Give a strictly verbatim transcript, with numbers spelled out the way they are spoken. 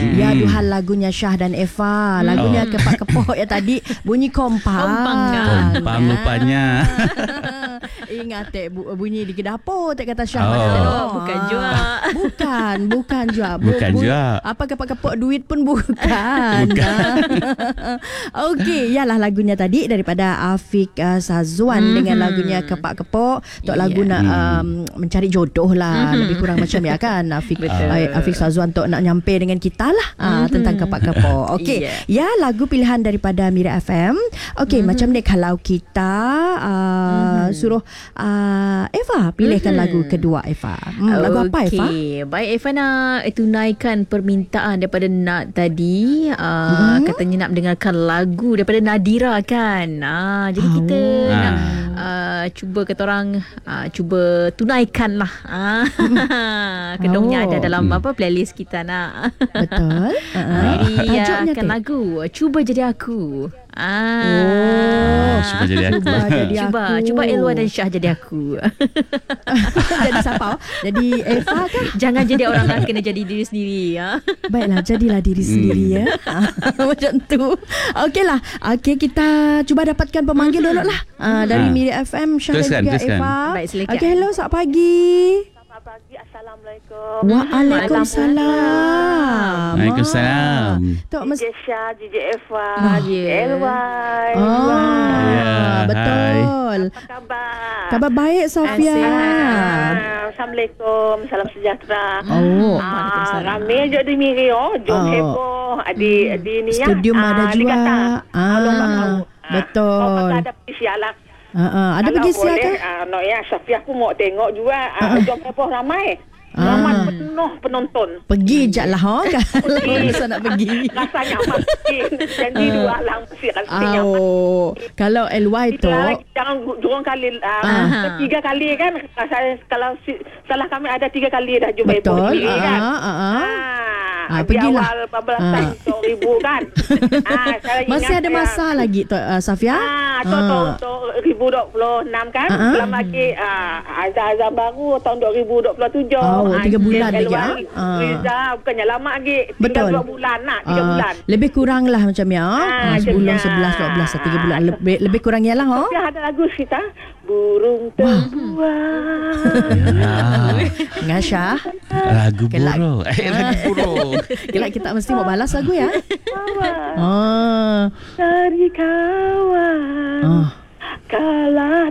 Hmm. Ya Tuhan, lagunya Syah dan Eva. Lagunya Oh. Kepak Kepok yang tadi bunyi kompang. Kompang, kan? Kompang rupanya. Ingat tak bu- bunyi di dapur tak kata Syah. Oh. Macam tu. Oh, bukan Ah. juga. Bukan, bukan juga. Bukan juga. Apa kepak-kepak duit pun bukan. Bukan. Okey, yalah lagunya tadi daripada Afiq uh, Sazwan Mhm. dengan lagunya Kepak Kepok. Tok Ya. lagu nak um, mencari jodoh lah. Mhm. Lebih kurang macam ya kan. Afiq Betul. uh, Afiq Sazwan tok nak nyampai dengan kita lah uh, tentang Kepak Kepok. Okey. Ya. Ya, lagu pilihan daripada Mira F M. Okey, macam ni kalau kita uh, suruh uh, Eva pilihkan Mhm. lagu kedua Eva. Hmm, lagu apa Eva? Okey, baik Eva nak tunaikan permintaan daripada Nat tadi. Uh, Mhm. Katanya nak mendengarkan lagu daripada Nadira kan. Ah, jadi Oh. kita Ah. nak uh, cuba kata orang uh, cuba tunaikan lah. Ah. Kedongnya Oh. ada dalam Hmm. apa playlist kita nak. Betul. Uh-huh. Jadi Tajuknya akan tu. lagu Cuba Jadi Aku. Ah. Oh, Cuba jadi aku. Cuba jadi Cuba, aku. cuba Elwa dan Syah jadi aku. Jadi siapa? Jadi Eva kan? Jangan jadi orang lain, kena jadi diri sendiri ya. Baiklah, jadilah diri sendiri ya. Macam tu. Okeylah. Okey, kita cuba dapatkan pemanggil dulu lah. Uh, dari Ah. Mira F M, Syah Teruskan, dan juga teruskan. Eva. Baik, silakan. Okey, hello, selamat pagi. Selamat pagi. Assalamualaikum. Waalaikumsalam. Waalaikumsalam. Tok mes- J Syah, J J Eva, Ah, J ya. L Y. Oh, Ya, betul. Apa khabar? Khabar baik, Safia. Sihat. Ah, Assalamualaikum. Salam sejahtera. Oh. Ah, Waalaikumsalam. ramai je di Miri. Oh, jom Oh. heboh. Di, di ni ya. Studium Ah, ada di juga. Qatar. Ah, Kalau tak tahu. Ah, betul. Kalau tak ada pergi sialah. Uh, uh, ada Kalau pergi boleh, siap kan? ah, no, ya, Safia aku mau tengok juga. Ah, jom heboh ramai. Ah. Ramai penuh penonton. Pergi je lah ha, kalau bisa nak pergi. Rasanya makin. Janji dua lah. Mesti rasanya Oh, kalau L Y tu Kita jangan dua kali, uh, Ah. tiga kali kan. Saya kalau si, salah kami ada tiga kali dah jumpa ibu betul. sendiri kan. Ah, ah, ah. Ah, Ah, di pergilah. awal beberapa Ah. tahun dua ribu kan. ah, saya Masih ingat ada saya- masa lagi tu uh, Safia? Ah, tu tahun dua ribu dua puluh enam kan. Ah, ah. Belum lagi ah, azan-azan baru tahun dua ribu dua puluh tujuh. Oh, tiga bulan lagi, L Y, ah? Ah. Riza bukannya lama lagi. Betul. Tinggal dua bulan nak, tiga Ah, bulan. lebih kurang lah macam ya. Ah, Ah, macam sepuluh, ya. sebelas, dua belas, tiga bulan. Lebih, lebih kurang ialah ha. Dia ada lagu kita burung terbuang. Ah, Ngasya. lagu Kelak. burung. Eh, lagu burung. Kelak kita mesti mau balas lagu ya. Kawan Oh. dari kawan Oh. kalah